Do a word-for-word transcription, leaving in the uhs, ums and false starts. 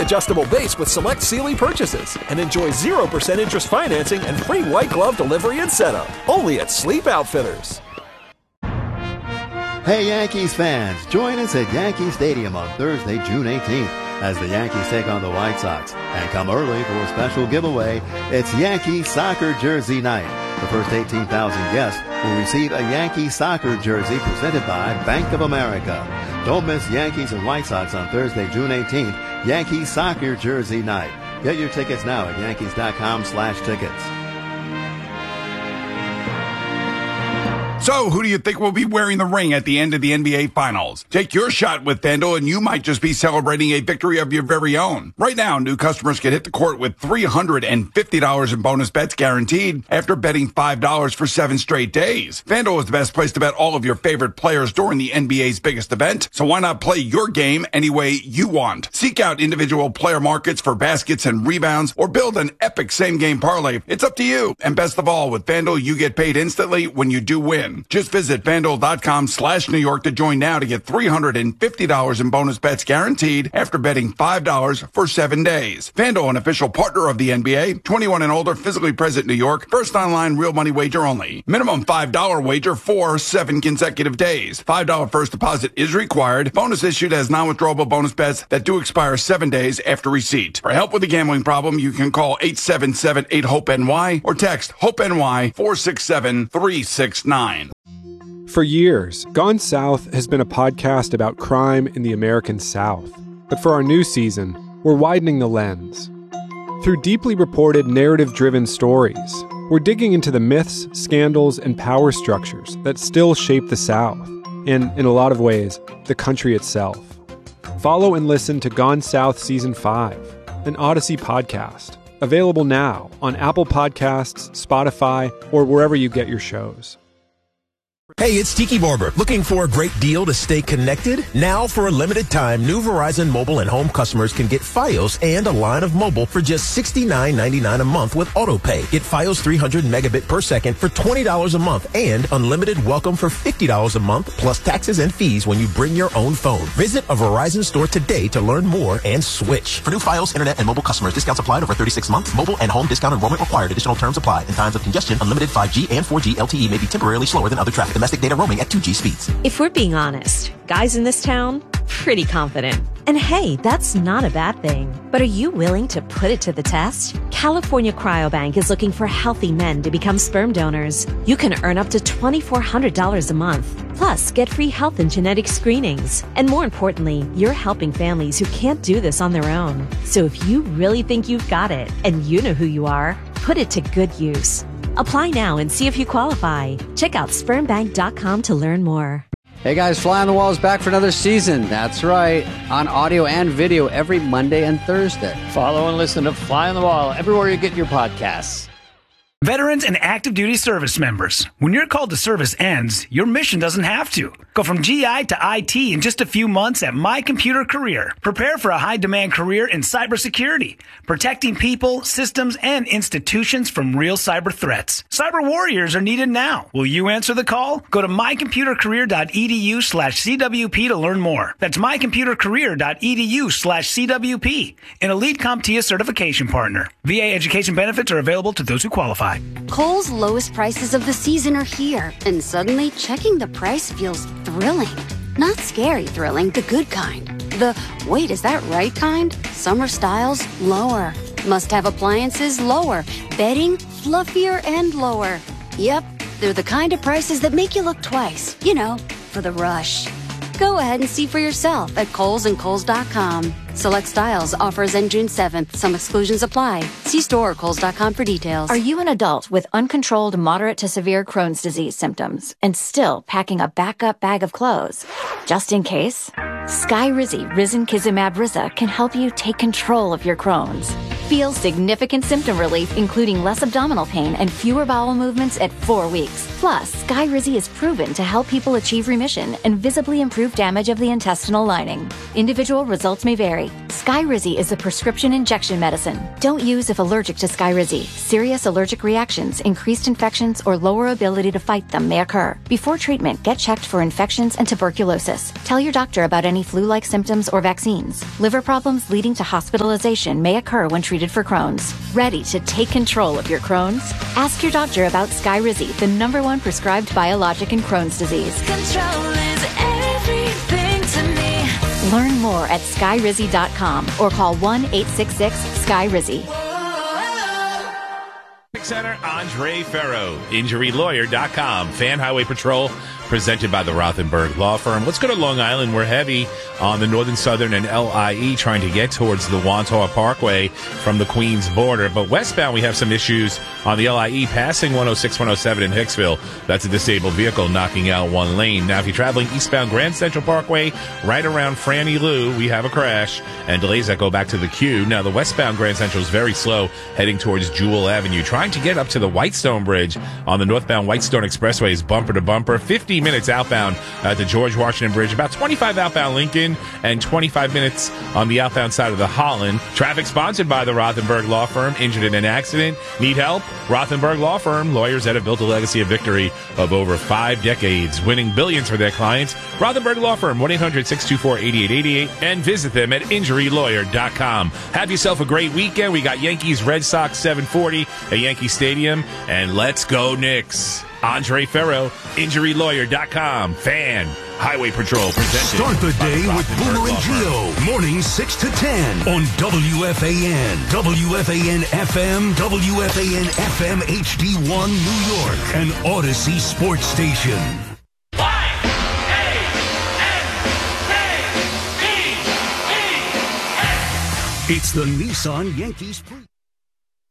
adjustable base with select Sealy purchases. And enjoy zero percent interest financing and free white glove delivery and setup. Only at Sleep Outfitters. Hey Yankees fans, join us at Yankee Stadium on Thursday, June eighteenth as the Yankees take on the White Sox. And come early for a special giveaway. It's Yankee Soccer Jersey Night. The first eighteen thousand guests will receive a Yankee soccer jersey presented by Bank of America. Don't miss Yankees and White Sox on Thursday, June eighteenth, Yankee Soccer Jersey Night. Get your tickets now at yankees.com slash tickets. So, who do you think will be wearing the ring at the end of the N B A Finals? Take your shot with FanDuel, and you might just be celebrating a victory of your very own. Right now, new customers can hit the court with three hundred fifty dollars in bonus bets guaranteed after betting five dollars for seven straight days. FanDuel is the best place to bet all of your favorite players during the N B A's biggest event, so why not play your game any way you want? Seek out individual player markets for baskets and rebounds, or build an epic same-game parlay. It's up to you. And best of all, with FanDuel, you get paid instantly when you do win. Just visit FanDuel.com slash New York to join now to get three hundred fifty dollars in bonus bets guaranteed after betting five dollars for seven days. FanDuel, an official partner of the N B A, twenty-one and older, physically present New York, first online real money wager only. Minimum five dollars wager for seven consecutive days. five dollars first deposit is required. Bonus issued as non-withdrawable bonus bets that do expire seven days after receipt. For help with a gambling problem, you can call eight seven seven eight hope N Y or text HOPE-NY four six seven three six nine. For years, Gone South has been a podcast about crime in the American South. But for our new season, we're widening the lens. Through deeply reported, narrative-driven stories, we're digging into the myths, scandals, and power structures that still shape the South, and, in a lot of ways, the country itself. Follow and listen to Gone South Season five, an Odyssey podcast, available now on Apple Podcasts, Spotify, or wherever you get your shows. Hey, it's Tiki Barber. Looking for a great deal to stay connected? Now, for a limited time, new Verizon mobile and home customers can get Fios and a line of mobile for just sixty-nine ninety-nine a month with AutoPay. Get Fios three hundred megabit per second for twenty dollars a month and unlimited welcome for fifty dollars a month plus taxes and fees when you bring your own phone. Visit a Verizon store today to learn more and switch. For new Fios, internet, and mobile customers, discounts applied over thirty-six months. Mobile and home discount enrollment required. Additional terms apply. In times of congestion, unlimited five G and four G L T E may be temporarily slower than other traffic. Domestic data roaming at two G speeds. If we're being honest, guys in this town, pretty confident. And hey, that's not a bad thing. But are you willing to put it to the test? California Cryobank is looking for healthy men to become sperm donors. You can earn up to twenty-four hundred dollars a month. Plus, get free health and genetic screenings. And more importantly, you're helping families who can't do this on their own. So if you really think you've got it, and you know who you are, put it to good use. Apply now and see if you qualify. Check out sperm bank dot com to learn more. Hey guys, Fly on the Wall is back for another season. That's right, on audio and video every Monday and Thursday. Follow and listen to Fly on the Wall everywhere you get your podcasts. Veterans and active duty service members, when your call to service ends, your mission doesn't have to. Go from G I to I T in just a few months at My Computer Career. Prepare for a high-demand career in cybersecurity, protecting people, systems, and institutions from real cyber threats. Cyber warriors are needed now. Will you answer the call? Go to mycomputercareer.edu slash CWP to learn more. That's mycomputercareer.edu slash CWP, an Elite CompTIA certification partner. V A education benefits are available to those who qualify. Kohl's lowest prices of the season are here, and suddenly checking the price feels thrilling. Not scary thrilling, the good kind. The, wait, is that right kind? Summer styles, lower. Must-have appliances, lower. Bedding, fluffier and lower. Yep, they're the kind of prices that make you look twice. You know, for the rush. Go ahead and see for yourself at Kohl's and Kohl's dot com. Select styles, offers end June seventh. Some exclusions apply. See store or Kohl's dot com for details. Are you an adult with uncontrolled moderate to severe Crohn's disease symptoms and still packing a backup bag of clothes? Just in case, Skyrizi Risankizumab Riza can help you take control of your Crohn's. Feel significant symptom relief, including less abdominal pain and fewer bowel movements at four weeks. Plus, Skyrizi is proven to help people achieve remission and visibly improve damage of the intestinal lining. Individual results may vary. Skyrizi is a prescription injection medicine. Don't use if allergic to Skyrizi. Serious allergic reactions, increased infections, or lower ability to fight them may occur. Before treatment, get checked for infections and tuberculosis. Tell your doctor about any flu-like symptoms or vaccines. Liver problems leading to hospitalization may occur when treated for Crohn's. Ready to take control of your Crohn's? Ask your doctor about Skyrizi, the number one prescribed biologic in Crohn's disease. Control is everything to me. Learn more at skyrizi dot com or call one eight six six sky rizi. Center, Andre Ferro, injury lawyer dot com, Fan Highway Patrol, presented by the Rothenberg Law Firm. Let's go to Long Island. We're heavy on the Northern Southern and L I E trying to get towards the Wantagh Parkway from the Queens border. But westbound, we have some issues on the L I E passing one oh six, one oh seven in Hicksville. That's a disabled vehicle knocking out one lane. Now, if you're traveling eastbound Grand Central Parkway, right around Franny Lou, we have a crash and delays that go back to the queue. Now, the westbound Grand Central is very slow heading towards Jewel Avenue. Trying to get up to the Whitestone Bridge on the northbound Whitestone Expressway is bumper to bumper. fifty minutes outbound at the George Washington Bridge, about twenty-five outbound Lincoln, and twenty-five minutes on the outbound side of the Holland. Traffic sponsored by the Rothenberg Law Firm. Injured in an accident? Need help? Rothenberg Law Firm. Lawyers that have built a legacy of victory of over five decades, winning billions for their clients. Rothenberg Law Firm, one eight hundred, six two four, eight eight eight eight, and visit them at injury lawyer dot com. Have yourself a great weekend. We got Yankees Red Sox seven forty at Yankee Stadium, and let's go Knicks. Andre Ferro, injury lawyer dot com, Fan Highway Patrol presented. Start the day with Boomer and Gio, mornings six to ten on W F A N, W F A N F M, W F A N F M H D one New York, and Odyssey Sports Station. It's the Nissan Yankees.